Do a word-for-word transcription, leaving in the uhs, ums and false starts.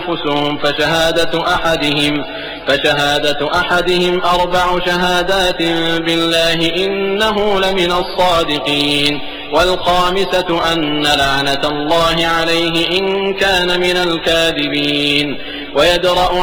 أنفسهم فشهادة أحدهم فشهادة أحدهم أربع شهادات بالله إنه لمن الصادقين والخامسة أن لعنة الله عليه إن كان من الكاذبين ويدرأ